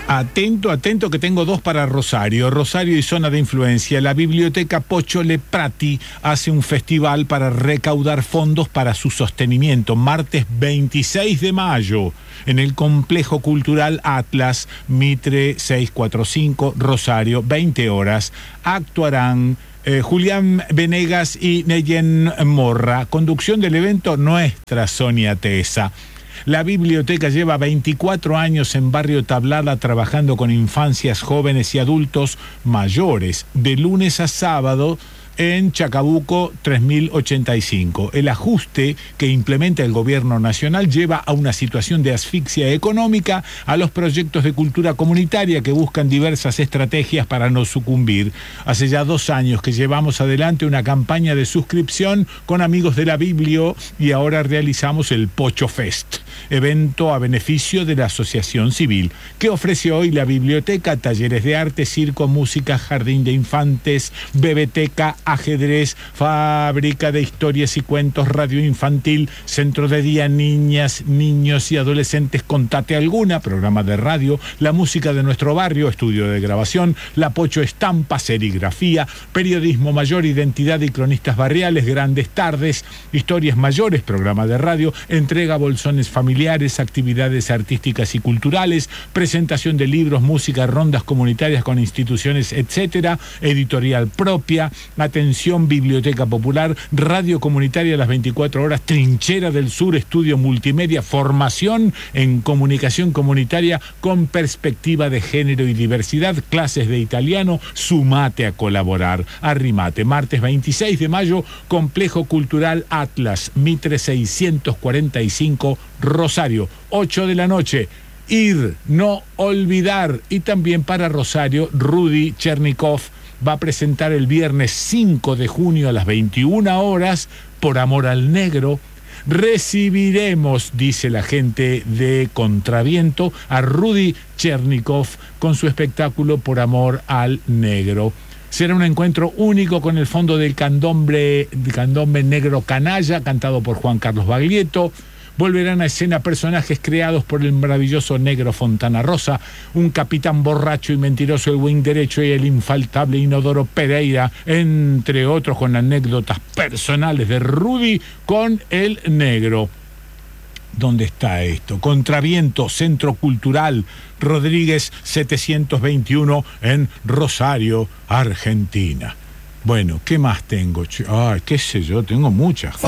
Atento, atento, que tengo dos para Rosario. Rosario y zona de influencia. La biblioteca Pocho Leprati hace un festival para recaudar fondos para su sostenimiento. Martes 26 de mayo, en el Complejo Cultural Atlas, Mitre 645, Rosario, 20 horas. Actuarán Julián Venegas y Neyen Morra. Conducción del evento, nuestra Sonia Tesa. La biblioteca lleva 24 años en Barrio Tablada trabajando con infancias, jóvenes y adultos mayores, de lunes a sábado, en Chacabuco 3085. El ajuste que implementa el gobierno nacional lleva a una situación de asfixia económica a los proyectos de cultura comunitaria que buscan diversas estrategias para no sucumbir. Hace ya 2 años que llevamos adelante una campaña de suscripción con amigos de la Biblio y ahora realizamos el Pocho Fest, evento a beneficio de la Asociación Civil, que ofrece hoy la biblioteca: talleres de arte, circo, música, jardín de infantes, bebeteca, ajedrez, fábrica de historias y cuentos, radio infantil, centro de día, niñas, niños y adolescentes, Contate Alguna, programa de radio, la música de nuestro barrio, estudio de grabación, la Pocho Estampa, serigrafía, periodismo mayor, identidad y cronistas barriales, grandes tardes, historias mayores, programa de radio, entrega bolsones familiares, actividades artísticas y culturales, presentación de libros, música, rondas comunitarias con instituciones, etcétera, editorial propia, atención, biblioteca popular, radio comunitaria a las 24 horas, Trinchera del Sur, estudio multimedia, formación en comunicación comunitaria con perspectiva de género y diversidad, clases de italiano, sumate a colaborar, arrimate. Martes 26 de mayo, Complejo Cultural Atlas, Mitre 645, Rosario, 8 de la noche. Ir, no olvidar. Y también para Rosario, Rudy Chernikov va a presentar el viernes 5 de junio a las 21 horas, Por Amor al Negro. Recibiremos, dice la gente de Contraviento, a Rudy Chernikov con su espectáculo Por Amor al Negro. Será un encuentro único con el fondo del candombe negro canalla, cantado por Juan Carlos Baglietto. Volverán a escena personajes creados por el maravilloso negro Fontana Rosa, un capitán borracho y mentiroso, el wing derecho, y el infaltable Inodoro Pereira, entre otros, con anécdotas personales de Rudy con el negro. ¿Dónde está esto? Contraviento, Centro Cultural Rodríguez 721 en Rosario, Argentina. Bueno, ¿qué más tengo? Ay, qué sé yo, tengo muchas.